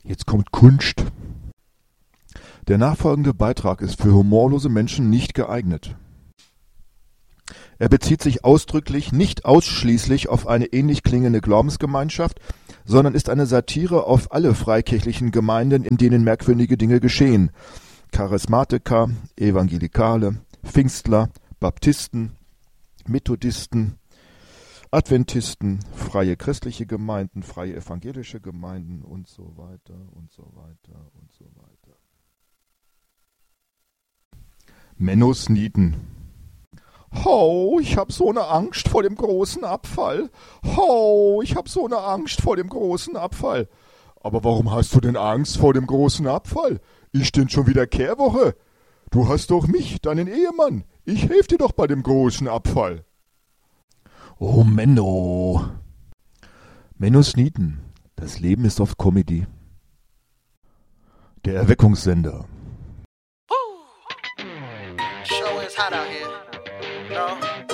Jetzt kommt Kunst. Der nachfolgende Beitrag ist für humorlose Menschen nicht geeignet. Er bezieht sich ausdrücklich nicht ausschließlich auf eine ähnlich klingende Glaubensgemeinschaft, sondern ist eine Satire auf alle freikirchlichen Gemeinden, in denen merkwürdige Dinge geschehen. Charismatiker, Evangelikale, Pfingstler, Baptisten, Methodisten, Adventisten, freie christliche Gemeinden, freie evangelische Gemeinden und so weiter und so weiter und so weiter. Menno Sneeden. Oh, ich hab so eine Angst vor dem großen Abfall. Oh, ich hab so eine Angst vor dem großen Abfall. Aber warum hast du denn Angst vor dem großen Abfall? Ist denn schon wieder Kehrwoche? Du hast doch mich, deinen Ehemann. Ich helfe dir doch bei dem großen Abfall. Oh, Menno. Menno Sneeden. Das Leben ist oft Comedy. Der Erweckungssender. Show is hot out here. No?